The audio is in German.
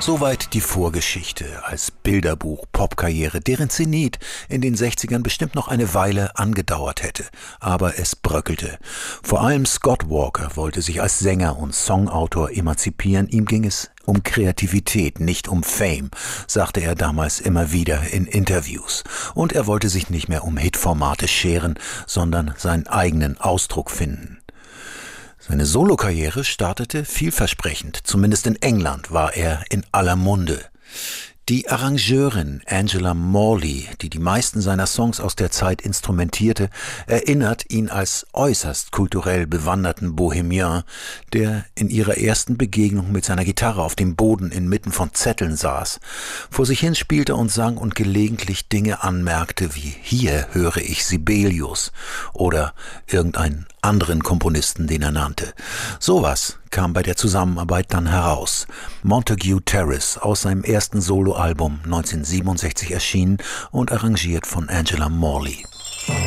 Soweit die Vorgeschichte als Bilderbuch-Popkarriere, deren Zenit in den 60ern bestimmt noch eine Weile angedauert hätte. Aber es bröckelte. Vor allem Scott Walker wollte sich als Sänger und Songautor emanzipieren. Ihm ging es um Kreativität, nicht um Fame, sagte er damals immer wieder in Interviews. Und er wollte sich nicht mehr um Hitformate scheren, sondern seinen eigenen Ausdruck finden. Seine Solokarriere startete vielversprechend. Zumindest in England war er in aller Munde. Die Arrangeurin Angela Morley, die die meisten seiner Songs aus der Zeit instrumentierte, erinnert ihn als äußerst kulturell bewanderten Bohemian, der in ihrer ersten Begegnung mit seiner Gitarre auf dem Boden inmitten von Zetteln saß, vor sich hin spielte und sang und gelegentlich Dinge anmerkte wie »Hier höre ich Sibelius« oder irgendeinen anderen Komponisten, den er nannte. Sowas kam bei der Zusammenarbeit dann heraus. Montague Terrace aus seinem ersten Soloalbum 1967 erschienen und arrangiert von Angela Morley.